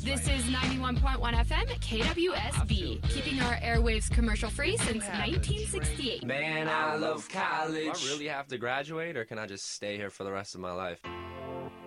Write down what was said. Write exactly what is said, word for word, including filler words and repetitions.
This is ninety-one point one F M K W S B, keeping our airwaves commercial-free since nineteen sixty-eight. Man, I love college. Do I really have to graduate, or can I just stay here for the rest of my life?